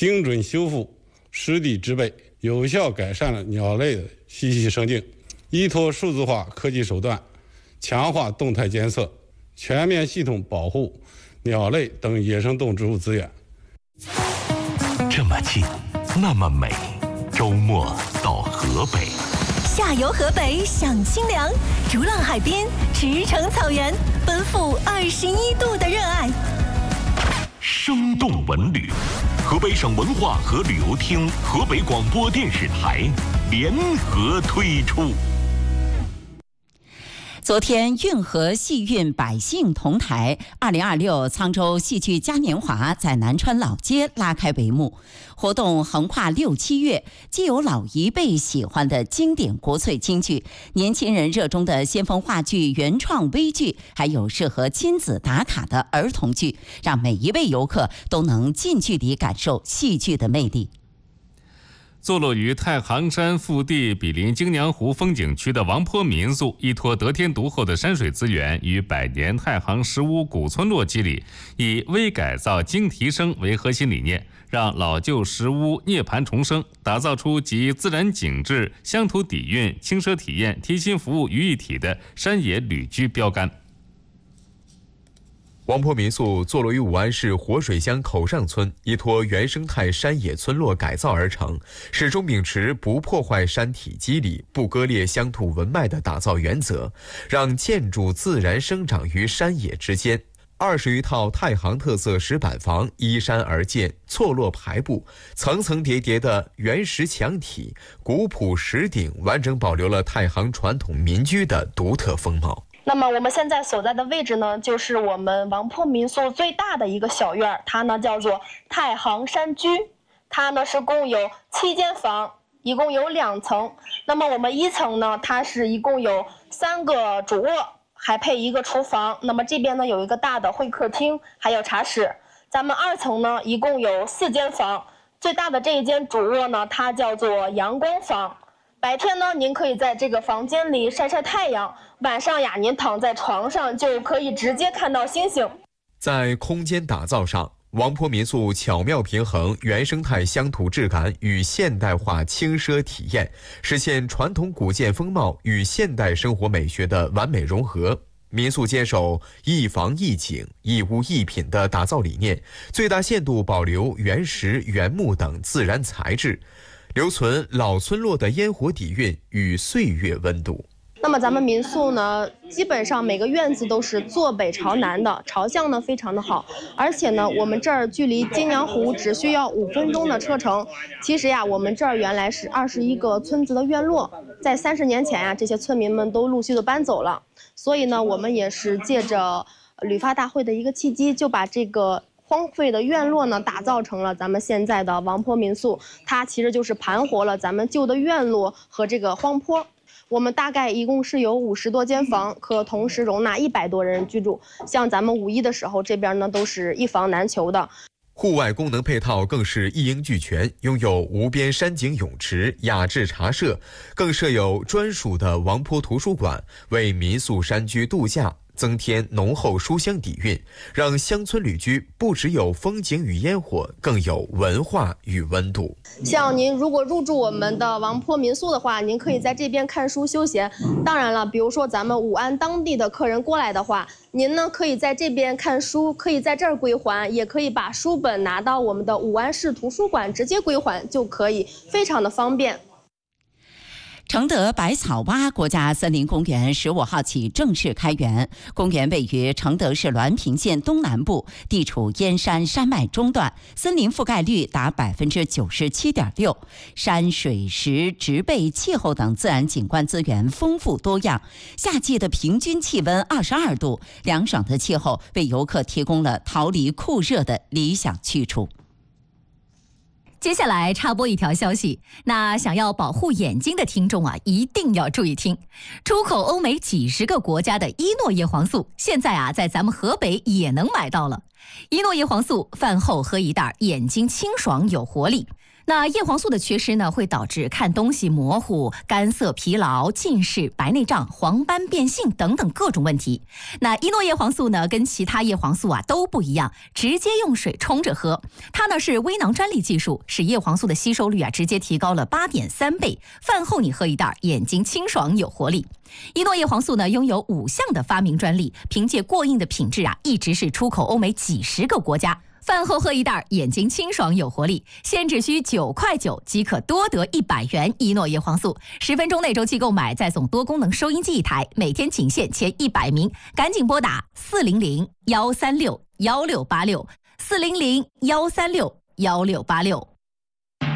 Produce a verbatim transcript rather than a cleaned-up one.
精准修复湿地植被，有效改善了鸟类的栖息生境。依托数字化科技手段，强化动态监测，全面系统保护鸟类等野生动植物资源。 这么近，那么美，周末到河北。 下游河北享清凉，逐浪海边，驰骋草原，奔赴二十一度的热爱。 生动文旅，河北省文化和旅游厅、河北广播电视台联合推出。 昨天，运河戏韵百姓同台二零二六沧州戏剧嘉年华在南川老街拉开帷幕。活动横跨六七月，既有老一辈喜欢的经典国粹京剧，年轻人热衷的先锋话剧、原创微剧，还有适合亲子打卡的儿童剧，让每一位游客都能近距离感受戏剧的魅力。 坐落于太行山腹地、毗邻京娘湖风景区的王坡民宿，依托得天独厚的山水资源，与百年太行石屋古村落肌理，以微改造精提升为核心理念，让老旧石屋涅槃重生，打造出集自然景致、乡土底蕴、轻奢体验、贴心服务于一体的山野旅居标杆。 王坡民宿坐落于武安市活水乡口上村，依托原生态山野村落改造而成，始终秉持不破坏山体肌理、不割裂乡土文脉的打造原则，让建筑自然生长于山野之间。二十余套太行特色石板房依山而建，错落排布，层层叠叠的原石墙体、古朴石顶，完整保留了太行传统民居的独特风貌。 那么我们现在所在的位置呢，就是我们王坡民宿最大的一个小院，它呢叫做太行山居，它呢是共有七间房，一共有两层。那么我们一层呢，它是一共有三个主卧，还配一个厨房。那么这边呢有一个大的会客厅，还有茶室。咱们二层呢一共有四间房，最大的这一间主卧呢，它叫做阳光房。白天呢，您可以在这个房间里晒晒太阳，晚上呀，您躺在床上就可以直接看到星星。 在空间打造上，王坡民宿巧妙平衡原生态乡土质感与现代化轻奢体验，实现传统古建风貌与现代生活美学的完美融合。民宿坚守一房一景、一屋一品的打造理念，最大限度保留原石、原木等自然材质，留存老村落的烟火底蕴与岁月温度。 那么咱们民宿呢，基本上每个院子都是坐北朝南的，朝向呢非常的好，而且呢，我们这儿距离金娘湖只需要五分钟的车程。其实呀，我们这儿原来是二十一个村子的院落，在三十年前呀，这些村民们都陆续的搬走了，所以呢，我们也是借着旅发大会的一个契机，就把这个荒废的院落呢，打造成了咱们现在的王坡民宿。它其实就是盘活了咱们旧的院落和这个荒坡。我们大概一共是有五十多间房，可同时容纳一百多人居住。像咱们五一的时候，这边呢都是一房难求的。 户外功能配套更是一应俱全，拥有无边山景泳池、雅致茶社，更设有专属的王坡图书馆，为民宿山居度假增添浓厚书香底蕴，让乡村旅居不只有风景与烟火，更有文化与温度。 像您如果入住我们的王坡民宿的话，您可以在这边看书休闲。当然了，比如说咱们武安当地的客人过来的话，您呢可以在这边看书，可以在这儿归还，也可以把书本拿到我们的武安市图书馆直接归还就可以，非常的方便。 承德百草洼国家森林公园十五号起正式开园。公园位于承德市滦平县东南部，地处燕山山脉中段，森林覆盖率达百分之九十七点六，山水石植被气候等自然景观资源丰富多样。夏季的平均气温二十二度，凉爽的气候为游客提供了逃离酷热的理想去处。 接下来插播一条消息，那想要保护眼睛的听众啊，一定要注意听。出口欧美几十个国家的伊诺叶黄素，现在啊在咱们河北也能买到了。伊诺叶黄素饭后喝一袋，眼睛清爽有活力。 那叶黄素的缺失呢，会导致看东西模糊、干涩、疲劳、近视、白内障、黄斑变性等等各种问题。那伊诺叶黄素呢，跟其他叶黄素啊都不一样，直接用水冲着喝。它呢是微囊专利技术，使叶黄素的吸收率啊直接提高了八点三倍。饭后你喝一袋，眼睛清爽有活力。伊诺叶黄素呢拥有五项的发明专利，凭借过硬的品质啊，一直是出口欧美几十个国家。饭后喝一袋，眼睛清爽有活力，现只需九块九即可多得一百元伊诺叶黄素。十分钟内周期购买，再送多功能收音机一台，每天仅限前一百名，赶紧拨打四零零幺三六幺六八六四零零幺三六幺六八六。